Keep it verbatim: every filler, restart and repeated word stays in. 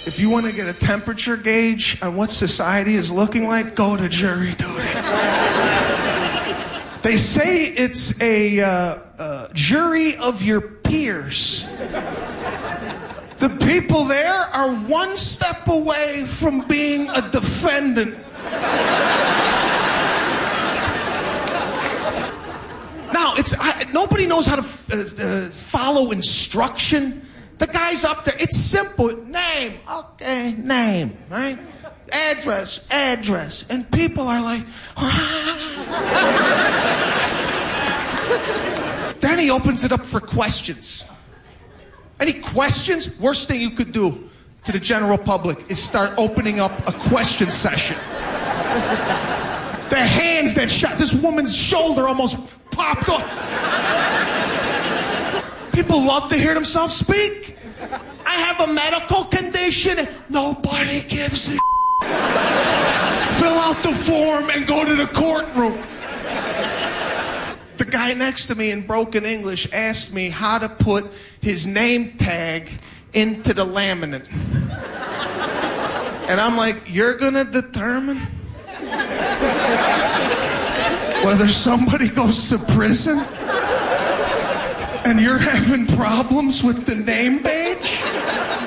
If you want to get a temperature gauge on what society is looking like, go to jury duty. They say it's a uh, uh, jury of your peers. The people there are one step away from being a defendant. Now, it's I, nobody knows how to f- uh, uh, follow instruction. The guy's up there. It's simple. Name. Okay, name. Right? Address. Address. And people are like... Then he opens it up for questions. Any questions? Worst thing you could do to the general public is start opening up a question session. The hands that shot... This woman's shoulder almost popped off. People love to hear themselves speak. I have a medical condition. Nobody gives a Fill out the form and go to the courtroom. The guy next to me in broken English asked me how to put his name tag into the laminate. And I'm like, you're gonna determine whether somebody goes to prison and you're having problems with the name badge?